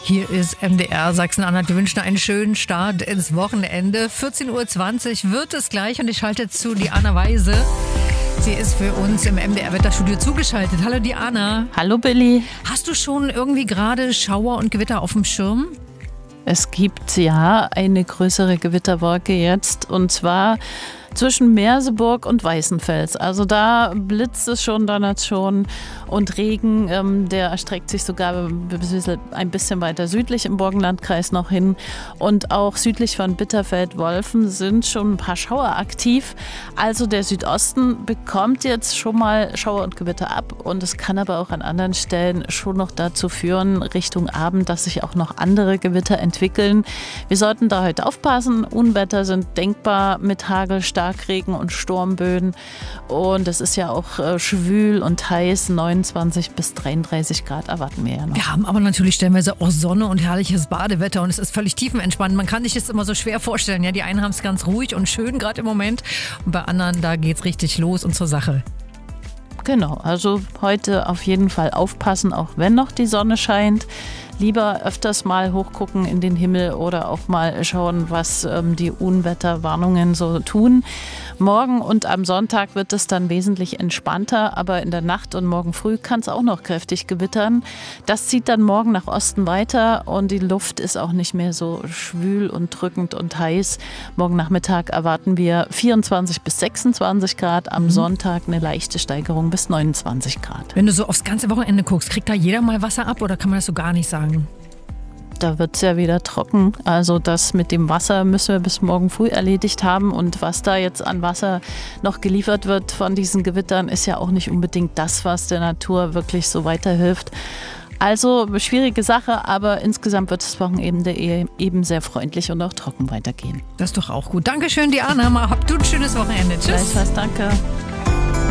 Hier ist MDR Sachsen-Anhalt. Wir wünschen einen schönen Start ins Wochenende. 14.20 Uhr wird es gleich und ich schalte zu Diana Weise. Sie ist für uns im MDR-Wetterstudio zugeschaltet. Hallo Diana. Hallo Billy. Hast du schon irgendwie gerade Schauer und Gewitter auf dem Schirm? Es gibt ja eine größere Gewitterwolke jetzt und zwar zwischen Merseburg und Weißenfels. Also da blitzt es schon, donnert schon und Regen, der erstreckt sich sogar ein bisschen weiter südlich im Burgenlandkreis noch hin. Und auch südlich von Bitterfeld-Wolfen sind schon ein paar Schauer aktiv. Also der Südosten bekommt jetzt schon mal Schauer und Gewitter ab und es kann aber auch an anderen Stellen schon noch dazu führen, Richtung Abend, dass sich auch noch andere Gewitter entwickeln. Wir sollten da heute aufpassen. Unwetter sind denkbar mit Hagel, Starkregen und Sturmböen. Und es ist ja auch schwül und heiß. 29 bis 33 Grad erwarten wir ja noch. Wir haben aber natürlich stellenweise auch Sonne und herrliches Badewetter und es ist völlig tiefenentspannt. Man kann sich das immer so schwer vorstellen. Ja, die einen haben es ganz ruhig und schön gerade im Moment und bei anderen, da geht es richtig los und zur Sache. Genau, also heute auf jeden Fall aufpassen, auch wenn noch die Sonne scheint. Lieber öfters mal hochgucken in den Himmel oder auch mal schauen, was die Unwetterwarnungen so tun. Morgen und am Sonntag wird es dann wesentlich entspannter, aber in der Nacht und morgen früh kann es auch noch kräftig gewittern. Das zieht dann morgen nach Osten weiter und die Luft ist auch nicht mehr so schwül und drückend und heiß. Morgen Nachmittag erwarten wir 24 bis 26 Grad, am Sonntag eine leichte Steigerung bis 29 Grad. Wenn du so aufs ganze Wochenende guckst, kriegt da jeder mal Wasser ab oder kann man das so gar nicht sagen? Da wird es ja wieder trocken. Also das mit dem Wasser müssen wir bis morgen früh erledigt haben. Und was da jetzt an Wasser noch geliefert wird von diesen Gewittern, ist ja auch nicht unbedingt das, was der Natur wirklich so weiterhilft. Also schwierige Sache, aber insgesamt wird das Wochenende eben sehr freundlich und auch trocken weitergehen. Das ist doch auch gut. Dankeschön, Diana. Habt du ein schönes Wochenende. Tschüss. Gleichfalls, danke.